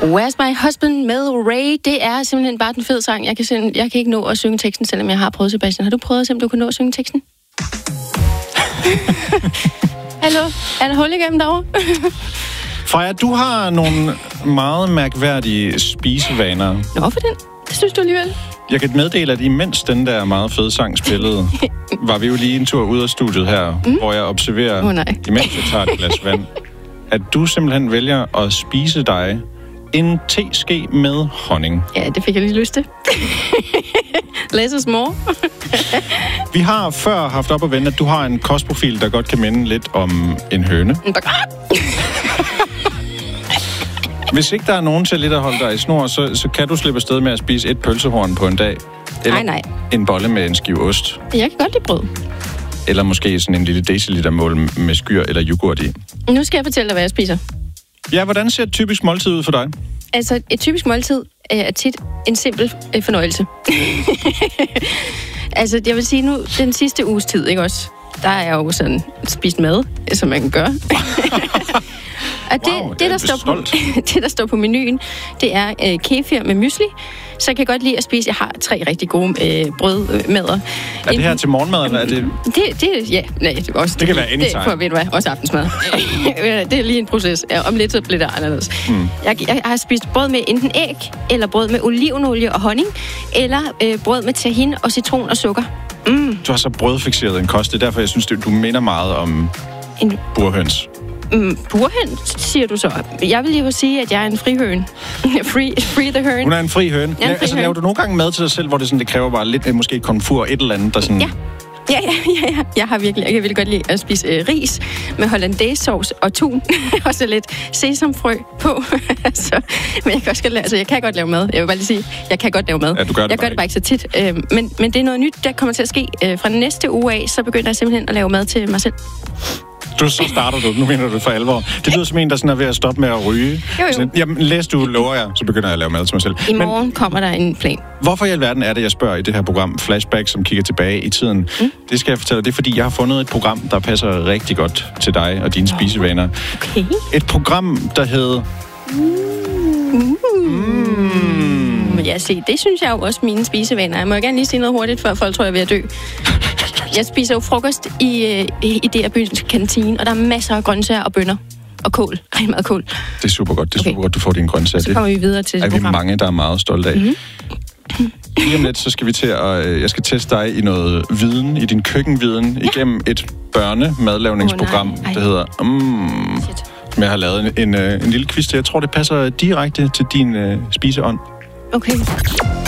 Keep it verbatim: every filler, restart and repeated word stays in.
Where's My Husband med Ray. Det er simpelthen bare den fede sang. Jeg kan, jeg kan ikke nå at synge teksten, selvom jeg har prøvet, Sebastian. Har du prøvet at se, om du kan nå at synge teksten? Hallo? Er der hul igennem derovre? Freja, du har nogle meget mærkværdige spisevaner. Nå, for den. Det synes du alligevel. Jeg kan meddele, at imens den der meget fede sang spillede, var vi jo lige en tur ud af studiet her, mm. hvor jeg observerer, oh, imens jeg tager et glas vand, at du simpelthen vælger at spise dig en teske med honning. Ja, det fik jeg lige lyst til. Less is more. Vi har før haft op at vende, at du har en kostprofil, der godt kan minde lidt om en høne. Hvis ikke der er nogen til lidt at holde dig i snor, så, så kan du slippe afsted med at spise et pølsehorn på en dag. Eller nej, nej. en bolle med en skive ost. Jeg kan godt lide brød. Eller måske sådan en lille decilitermål med skyr eller yoghurt i. Nu skal jeg fortælle dig, hvad jeg spiser. Ja, hvordan ser et typisk måltid ud for dig? Altså, et typisk måltid er tit en simpel øh, fornøjelse. Altså, jeg vil sige nu, den sidste uges tid, ikke også? Der er jeg jo sådan spist mad, som man kan gøre. Og det, wow, det, det, der står på, det, der står på menuen, det er øh, kefir med mysli. Så jeg kan godt lide at spise. Jeg har tre rigtig gode øh, brødmadder. Er det her til morgenmad, eller er det... Det, det ja, nej, det, også, det kan være anytime. Det, for, ved du hvad, også aftensmad. Det er lige en proces. Ja, om lidt, så bliver det anderledes. Mm. Jeg, jeg har spist brød med enten æg, eller brød med olivenolie og honning, eller øh, brød med tahin og citron og sukker. Mm. Du har så brødfikseret en kost. Det er derfor, jeg synes, du minder meget om en... burhøns. Mm, burhøn, siger du så. Jeg vil lige sige, at jeg er en frihøn. free, free the høn. Hun er en fri høn. Ja, altså, laver du nogle gange mad til dig selv, hvor det, sådan, det kræver bare lidt, måske komfur, et eller andet, der sådan... Ja. Ja, ja, ja, ja. Jeg har virkelig, jeg kan virkelig godt lide at spise øh, ris med hollandaisesauce og tun. Og så lidt sesamfrø på. så, men jeg kan også godt lave, altså, jeg kan godt lave mad. Jeg vil bare lige sige, jeg kan godt lave mad. Ja, du gør det jeg gør det bare ikke så tit. Øh, men, men det er noget nyt, der kommer til at ske. Øh, fra næste uge af, så begynder jeg simpelthen at lave mad til mig selv. Du, så starter du. Nu mener du det for alvor. Det lyder som en, der sådan er ved at stoppe med at ryge. Jo, jo. Sådan, jamen, læs du, lover jeg, så begynder jeg at lave mad til mig selv. I morgen Men, kommer der en plan. Hvorfor i alverden er det, jeg spørger i det her program, Flashback, som kigger tilbage i tiden? Mm. Det skal jeg fortælle dig. Det er, fordi jeg har fundet et program, der passer rigtig godt til dig og dine spisevaner. Okay. Et program, der hedder... Mm. Mm. Ja, se, det synes jeg jo også mine spisevaner. Jeg må gerne lige sige noget hurtigt, før folk tror, jeg er ved at dø. Jeg spiser jo frokost i, i, i D R Byens kantine, og der er masser af grøntsager og bønner. Og kål. Rigtig meget kål. Det er super godt. Det er okay. super godt, du får dine grøntsager. Så kommer vi videre til det. Er vi program. mange, der er meget stolte af. Mm-hmm. Lige om lidt, så skal vi til at... Jeg skal teste dig i noget viden, i din køkkenviden, ja. igennem et børnemadlavningsprogram, oh, der hedder... Mm, som jeg har lavet en, en, en lille quiz til. Jeg tror, det passer direkte til din uh, spiseånd. Okay.